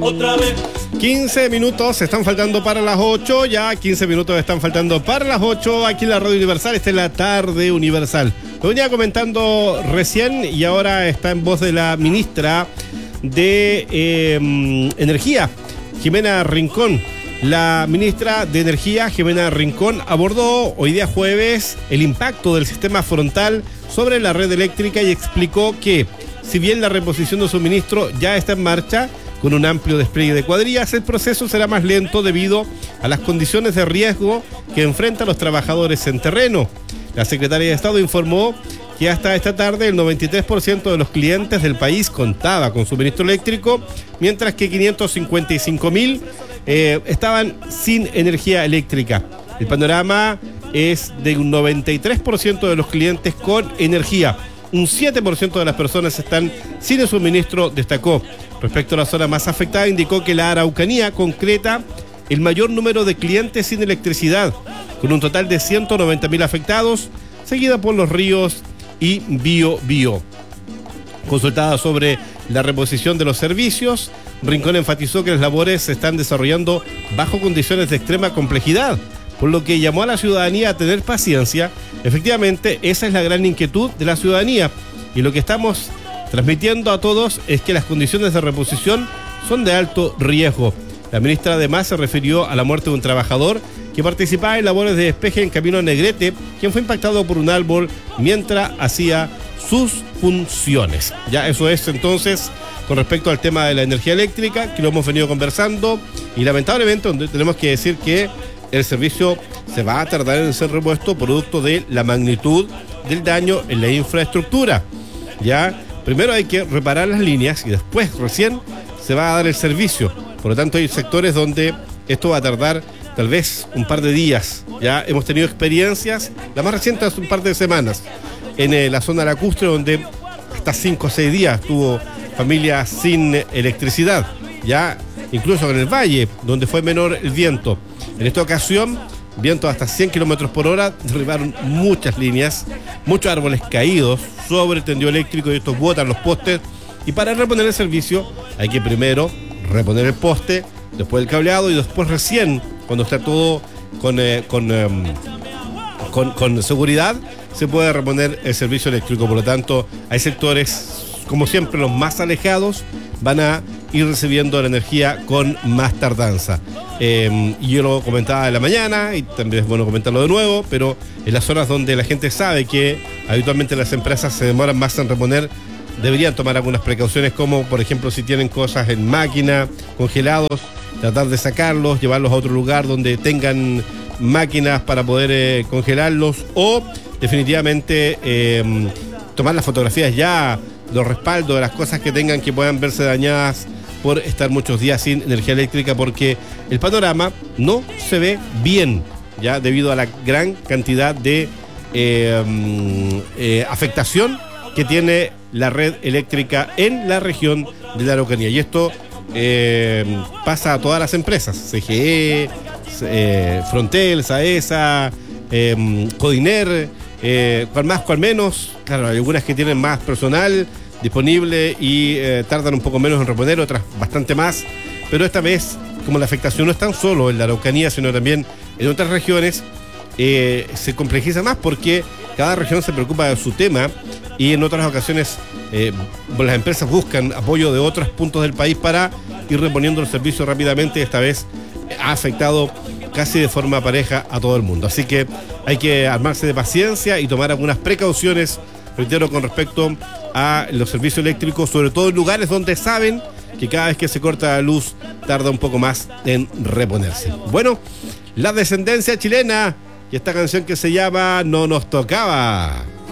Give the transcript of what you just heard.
Otra vez. 15 minutos están faltando para las 8, ya 15 minutos están faltando para las 8 aquí en la Radio Universal. Esta es la tarde universal. Lo venía comentando recién y ahora está en voz de la ministra de Energía, Jimena Rincón. La ministra de Energía, Jimena Rincón, abordó hoy día jueves el impacto del sistema frontal sobre la red eléctrica y explicó que, si bien la reposición de suministro ya está en marcha, con un amplio despliegue de cuadrillas, el proceso será más lento debido a las condiciones de riesgo que enfrentan los trabajadores en terreno. La secretaria de Estado informó que hasta esta tarde el 93% de los clientes del país contaba con suministro eléctrico, mientras que 555.000 estaban sin energía eléctrica. El panorama es de un 93% de los clientes con energía. Un 7% de las personas están sin el suministro, destacó. Respecto a la zona más afectada, indicó que la Araucanía concreta el mayor número de clientes sin electricidad, con un total de 190.000 afectados, seguida por Los Ríos y Biobío. Consultada sobre la reposición de los servicios, Rincón enfatizó que las labores se están desarrollando bajo condiciones de extrema complejidad, por lo que llamó a la ciudadanía a tener paciencia. Efectivamente, esa es la gran inquietud de la ciudadanía, y lo que estamos transmitiendo a todos es que las condiciones de reposición son de alto riesgo. La ministra además se refirió a la muerte de un trabajador que participaba en labores de despeje en camino a Negrete, quien fue impactado por un árbol mientras hacía sus funciones. Ya eso es entonces con respecto al tema de la energía eléctrica, que lo hemos venido conversando, y lamentablemente tenemos que decir que el servicio se va a tardar en ser repuesto producto de la magnitud del daño en la infraestructura. Ya primero hay que reparar las líneas y después recién se va a dar el servicio. Por lo tanto, hay sectores donde esto va a tardar tal vez un par de días. Ya hemos tenido experiencias, la más reciente hace un par de semanas, en la zona lacustre, donde hasta 5 o 6 días tuvo familias sin electricidad. Ya incluso en el valle, donde fue menor el viento. En esta ocasión, viento hasta 100 kilómetros por hora, derribaron muchas líneas, muchos árboles caídos sobre el tendido eléctrico, y estos botan los postes. Y para reponer el servicio hay que primero reponer el poste, después el cableado, y después recién, cuando está todo con seguridad, se puede reponer el servicio eléctrico. Por lo tanto, hay sectores, como siempre, los más alejados van a ir recibiendo la energía con más tardanza. Y yo lo comentaba en la mañana, y también es bueno comentarlo de nuevo, pero en las zonas donde la gente sabe que habitualmente las empresas se demoran más en reponer, deberían tomar algunas precauciones, como por ejemplo si tienen cosas en máquina, congelados, tratar de sacarlos, llevarlos a otro lugar donde tengan máquinas para poder congelarlos, o definitivamente tomar las fotografías ya, los respaldos de las cosas que tengan que puedan verse dañadas por estar muchos días sin energía eléctrica, porque el panorama no se ve bien, ya debido a la gran cantidad de afectación que tiene la red eléctrica en la región de la Araucanía. Y esto pasa a todas las empresas, CGE, Frontel, Saesa, Codiner, cual más, cual menos. Claro, hay algunas que tienen más personal disponible y tardan un poco menos en reponer, otras bastante más. Pero esta vez, como la afectación no es tan solo en la Araucanía, sino también en otras regiones, se complejiza más, porque cada región se preocupa de su tema, y en otras ocasiones las empresas buscan apoyo de otros puntos del país para ir reponiendo el servicio rápidamente. Esta vez ha afectado casi de forma pareja a todo el mundo. Así que hay que armarse de paciencia y tomar algunas precauciones, reitero, con respecto a los servicios eléctricos, sobre todo en lugares donde saben que cada vez que se corta la luz tarda un poco más en reponerse. Bueno, la descendencia chilena y esta canción que se llama No nos tocaba.